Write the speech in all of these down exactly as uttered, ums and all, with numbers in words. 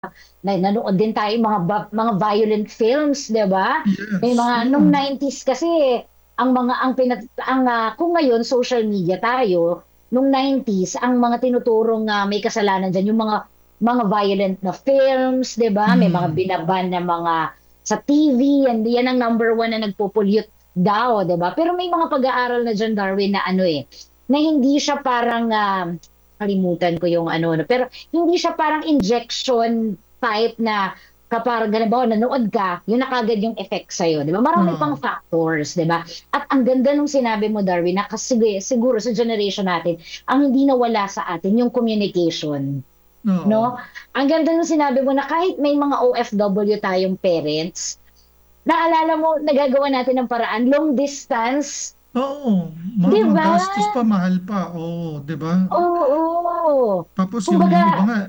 Na nanood din tayo mga ba mga violent films, 'di ba? May Yes, mga nung oo. nineties kasi ang mga ang pinag ang, ah, kung ngayon social media tayo, nung nineties ang mga tinuturong, ah, may kasalanan diyan yung mga mga violent na films, 'di ba? May mga Hmm. bina-ban na mga sa T V, and yan ang number one na nagpo-pollute daw, 'di ba? Pero may mga pag-aaral na diyan, Darwin, na ano, eh, na hindi siya parang, ah, kalimutan ko yung ano 'no, pero hindi siya parang injection type na kapag halimbawa nanood ka, yun na kaagad yung effect sa'yo, 'di ba? Marami pang Oo. factors, 'di ba? At ang ganda nung sinabi mo, Darwin, na kasi siguro sa generation natin, ang hindi nawala sa atin yung communication, Oo. 'no? Ang ganda nung sinabi mo na kahit may mga O F W tayong parents, naalala mo nagagawa natin ng paraan, long distance, Oo, ma 'di ba? magastos pa, mahal pa, oo, 'di ba? Oo. Tapos yung yung iba Kumbaga nga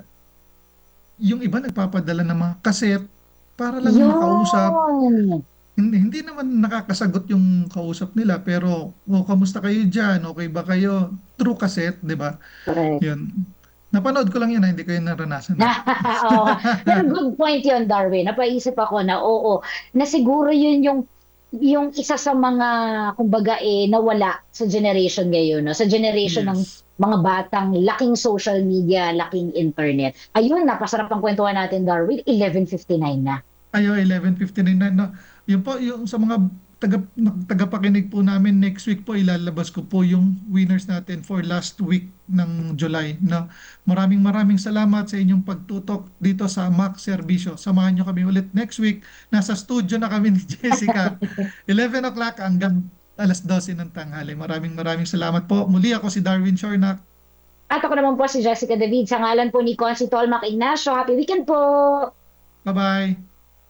yung iba nagpapadala ng mga cassette para lang makausap. yun. Hindi hindi naman nakakasagot yung kausap nila pero, "Oh, kamusta kayo diyan, okey ba kayo?" Through cassette, 'di ba? Correct. Yun. Napanood ko lang yun, ah, hindi ko yun naranasan, ah. Oo nga. Pero good point yun, Darwin. Napaisip ako na oo, na siguro yun yung yung isa sa mga kumbaga, eh, nawala sa generation ngayon 'no, sa generation ng Yes. mga batang laking social media, laking internet. Ayun, napasarap ang kwentuhan natin, Darwin, eleven fifty nine na. Ay, oo, eleven fifty-nine na 'no. Yun po yung sa mga taga tagapakinig po namin, next week po ilalabas ko po yung winners natin for last week ng July 'no. Maraming maraming salamat sa inyong pagtutok dito sa Max Serbisyo. Samahan niyo kami ulit next week. Nasa studio na kami ni Jessica, eleven o'clock hanggang alas dose ng tanghali. Maraming maraming salamat po. Muli ako si Darwin Shornac. At ako naman po si Jessica David, sa ngalan po ni Consi Tolmac Ignacio. Happy weekend po! Ba-bye.